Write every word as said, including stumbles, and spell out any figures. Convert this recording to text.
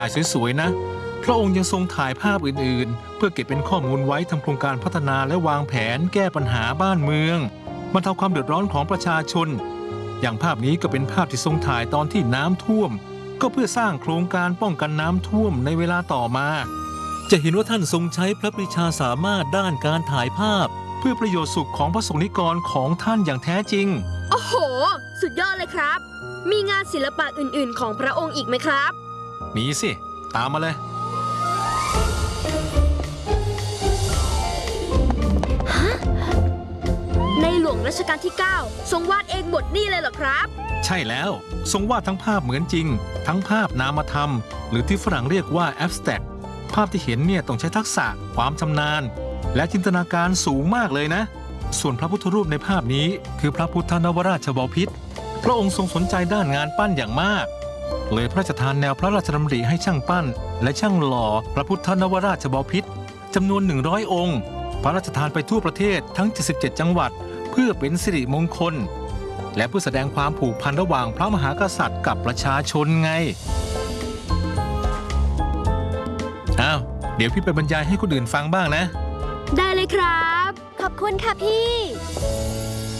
ถ่ายสวยๆนะพระองค์ยังทรงถ่ายภาพอื่นๆเพื่อเก็บเป็นข้อมูลไว้ทำโครงการพัฒนาและวางแผนแก้ปัญหาบ้านเมืองบรรเทาความเดือดร้อนของประชาชนอย่างภาพนี้ก็เป็นภาพที่ทรงถ่ายตอนที่น้ำท่วมก็เพื่อสร้างโครงการป้องกันน้ำท่วมในเวลาต่อมาจะเห็นว่าท่านทรงใช้พระปรีชาสามารถด้านการถ่ายภาพเพื่อประโยชน์สุขของพระสงฆ์นิกรของท่านอย่างแท้จริงโอ้โหสุดยอดเลยครับมีงานศิลปะอื่นๆของพระองค์อีกไหมครับมีสิตามมาเลยในหลวงรัชกาลที่เก้าทรงวาดเองบทนี้เลยเหรอครับใช่แล้วทรงวาดทั้งภาพเหมือนจริงทั้งภาพนามธรรมหรือที่ฝรั่งเรียกว่า abstract ภาพที่เห็นเนี่ยต้องใช้ทักษะความชำนาญและจินตนาการสูงมากเลยนะส่วนพระพุทธรูปในภาพนี้คือพระพุทธนวราชบพิตรพระองค์ทรงสนใจด้านงานปั้นอย่างมากเลยพระราชทานแนวพระราชดำริให้ช่างปั้นและช่างหล่อพระพุทธนวราชบพิตรจำนวนหนึ่งร้อยองค์พระราชทานไปทั่วประเทศทั้งเจ็ดสิบเจ็ดจังหวัดเพื่อเป็นสิริมงคลและเพื่อแสดงความผูกพันระหว่างพระมหากษัตริย์กับประชาชนไงอ้าวเดี๋ยวพี่ไปบรรยายให้คนอื่นฟังบ้างนะได้เลยครับขอบคุณค่ะพี่